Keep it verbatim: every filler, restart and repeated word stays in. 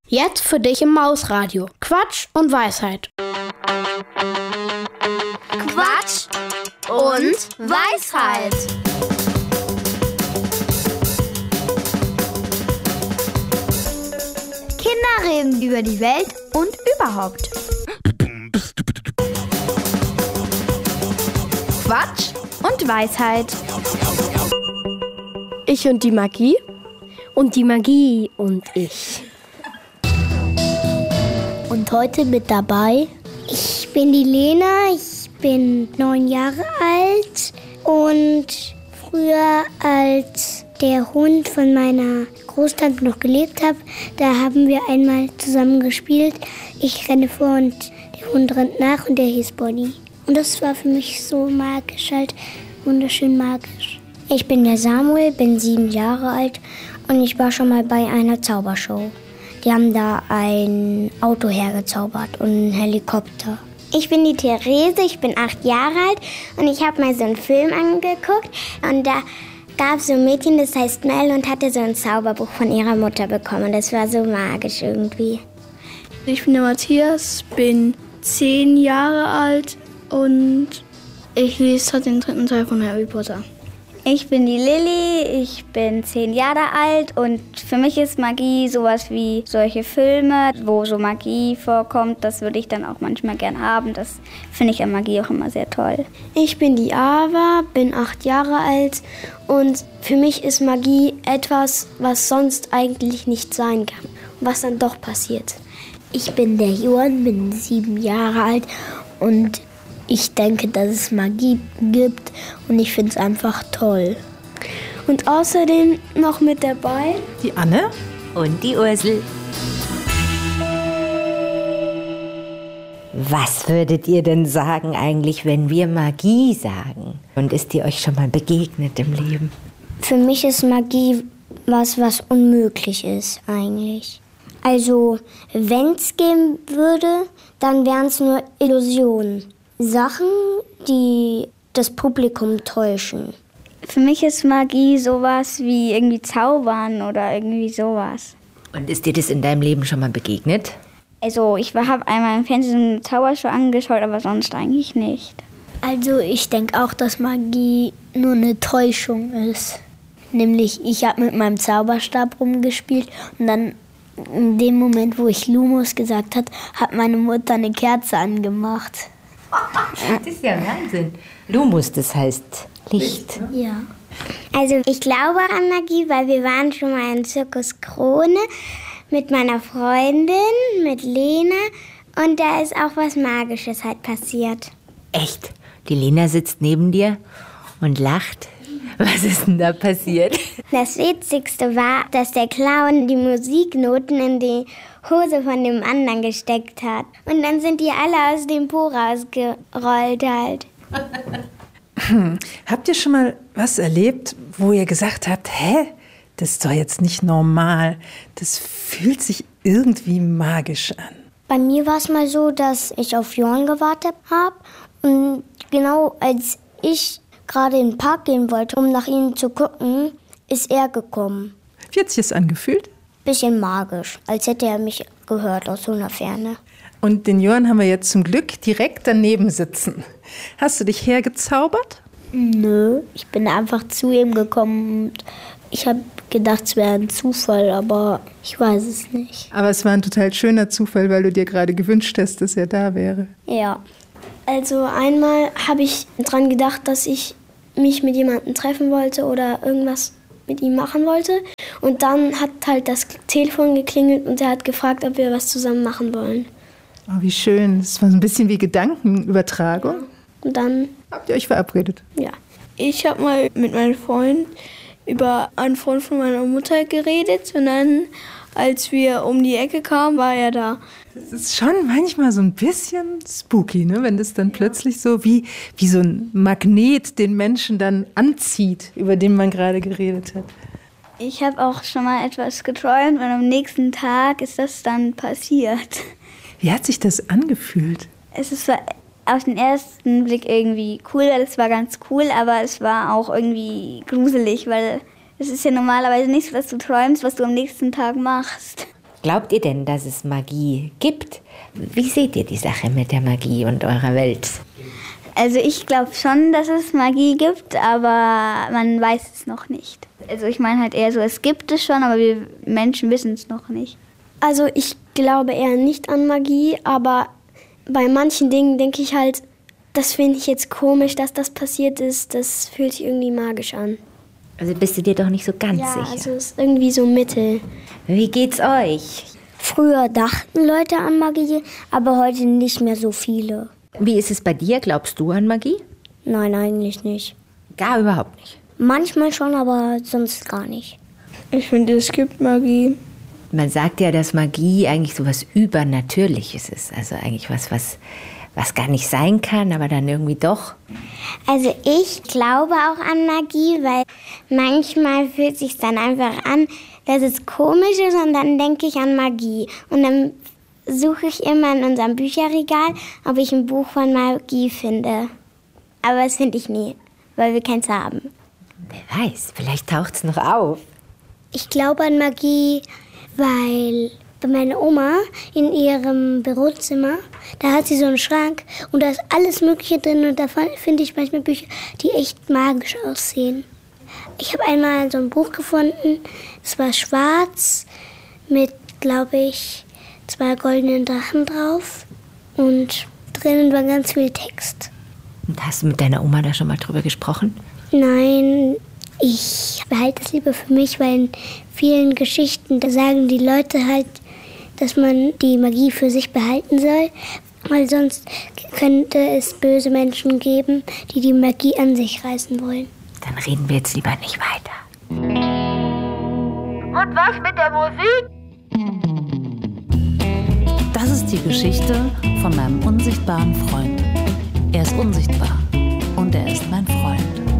Jetzt für dich im Mausradio. Quatsch und Weisheit. Quatsch und Weisheit. Kinder reden über die Welt und überhaupt. Quatsch und Weisheit. Ich und die Magie und die Magie und ich. Und heute mit dabei, ich bin die Lena, ich bin neun Jahre alt und früher, als der Hund von meiner Großtante noch gelebt hat, da haben wir einmal zusammen gespielt. Ich renne vor und der Hund rennt nach und der hieß Bonnie. Und das war für mich so magisch, halt wunderschön magisch. Ich bin der Samuel, bin sieben Jahre alt und ich war schon mal bei einer Zaubershow. Die haben da ein Auto hergezaubert und einen Helikopter. Ich bin die Therese, ich bin acht Jahre alt und ich habe mal so einen Film angeguckt und da gab es so ein Mädchen, das heißt Mel und hatte so ein Zauberbuch von ihrer Mutter bekommen. Das war so magisch irgendwie. Ich bin der Matthias, bin zehn Jahre alt und ich lese heute den dritten Teil von Harry Potter. Ich bin die Lilly, ich bin zehn Jahre alt und für mich ist Magie sowas wie solche Filme, wo so Magie vorkommt. Das würde ich dann auch manchmal gern haben. Das finde ich an Magie auch immer sehr toll. Ich bin die Ava, bin acht Jahre alt und für mich ist Magie etwas, was sonst eigentlich nicht sein kann, was dann doch passiert. Ich bin der Johann, bin sieben Jahre alt und ich denke, dass es Magie gibt und ich finde es einfach toll. Und außerdem noch mit dabei die Anne und die Ursel. Was würdet ihr denn sagen eigentlich, wenn wir Magie sagen? Und ist die euch schon mal begegnet im Leben? Für mich ist Magie was, was unmöglich ist eigentlich. Also, wenn es gehen würde, dann wären es nur Illusionen. Sachen, die das Publikum täuschen. Für mich ist Magie sowas wie irgendwie Zaubern oder irgendwie sowas. Und ist dir das in deinem Leben schon mal begegnet? Also ich habe einmal im Fernsehen eine Zaubershow angeschaut, aber sonst eigentlich nicht. Also ich denke auch, dass Magie nur eine Täuschung ist. Nämlich, ich habe mit meinem Zauberstab rumgespielt und dann in dem Moment, wo ich Lumos gesagt habe, hat meine Mutter eine Kerze angemacht. Das ist ja Wahnsinn. Lumos, das heißt Licht. Ja. Also ich glaube an Magie, weil wir waren schon mal in Zirkus Krone mit meiner Freundin, mit Lena. Und da ist auch was Magisches halt passiert. Echt? Die Lena sitzt neben dir und lacht. Was ist denn da passiert? Das Witzigste war, dass der Clown die Musiknoten in die Hose von dem anderen gesteckt hat. Und dann sind die alle aus dem Po rausgerollt halt. Hm. Habt ihr schon mal was erlebt, wo ihr gesagt habt, hä, das ist doch jetzt nicht normal. Das fühlt sich irgendwie magisch an. Bei mir war es mal so, dass ich auf Johann gewartet habe. Und genau als ich gerade in den Park gehen wollte, um nach ihm zu gucken, ist er gekommen. Wie hat sich das angefühlt? Bisschen magisch, als hätte er mich gehört aus so einer Ferne. Und den Johann haben wir jetzt zum Glück direkt daneben sitzen. Hast du dich hergezaubert? Nö, ich bin einfach zu ihm gekommen und ich habe gedacht, es wäre ein Zufall, aber ich weiß es nicht. Aber es war ein total schöner Zufall, weil du dir gerade gewünscht hast, dass er da wäre. Ja. Also einmal habe ich dran gedacht, dass ich mich mit jemandem treffen wollte oder irgendwas mit ihm machen wollte. Und dann hat halt das Telefon geklingelt und er hat gefragt, ob wir was zusammen machen wollen. Oh, wie schön. Das war so ein bisschen wie Gedankenübertragung. Ja. Und dann habt ihr euch verabredet? Ja. Ich habe mal mit meinem Freund über einen Freund von meiner Mutter geredet und dann, als wir um die Ecke kamen, war er da. Das ist schon manchmal so ein bisschen spooky, ne? Wenn das dann ja. plötzlich so wie, wie so ein Magnet den Menschen dann anzieht, über den man gerade geredet hat. Ich habe auch schon mal etwas geträumt und am nächsten Tag ist das dann passiert. Wie hat sich das angefühlt? Es ist auf den ersten Blick irgendwie cool, weil es war ganz cool, aber es war auch irgendwie gruselig, weil es ist ja normalerweise nicht so, dass du träumst, was du am nächsten Tag machst. Glaubt ihr denn, dass es Magie gibt? Wie seht ihr die Sache mit der Magie und eurer Welt? Also ich glaube schon, dass es Magie gibt, aber man weiß es noch nicht. Also ich meine halt eher so, es gibt es schon, aber wir Menschen wissen es noch nicht. Also ich glaube eher nicht an Magie, aber bei manchen Dingen denke ich halt, das finde ich jetzt komisch, dass das passiert ist. Das fühlt sich irgendwie magisch an. Also bist du dir doch nicht so ganz ja, sicher? Ja, also es ist irgendwie so Mittel. Wie geht's euch? Früher dachten Leute an Magie, aber heute nicht mehr so viele. Wie ist es bei dir? Glaubst du an Magie? Nein, eigentlich nicht. Gar überhaupt nicht? Manchmal schon, aber sonst gar nicht. Ich finde, es gibt Magie. Man sagt ja, dass Magie eigentlich so was Übernatürliches ist. Also eigentlich was, was, was gar nicht sein kann, aber dann irgendwie doch. Also ich glaube auch an Magie, weil manchmal fühlt es sich dann einfach an, dass es komisch ist und dann denke ich an Magie. Und dann suche ich immer in unserem Bücherregal, ob ich ein Buch von Magie finde. Aber das finde ich nie, weil wir keins haben. Wer weiß, vielleicht taucht es noch auf. Ich glaube an Magie, weil bei meiner Oma in ihrem Bürozimmer, da hat sie so einen Schrank und da ist alles Mögliche drin und da finde ich manchmal Bücher, die echt magisch aussehen. Ich habe einmal so ein Buch gefunden, es war schwarz mit, glaube ich, zwei goldenen Drachen drauf und drinnen war ganz viel Text. Und hast du mit deiner Oma da schon mal drüber gesprochen? Nein, ich behalte es lieber für mich, weil in vielen Geschichten, da sagen die Leute halt, dass man die Magie für sich behalten soll, weil sonst könnte es böse Menschen geben, die die Magie an sich reißen wollen. Dann reden wir jetzt lieber nicht weiter. Und was mit der Musik? Das ist die Geschichte von meinem unsichtbaren Freund. Er ist unsichtbar und er ist mein Freund.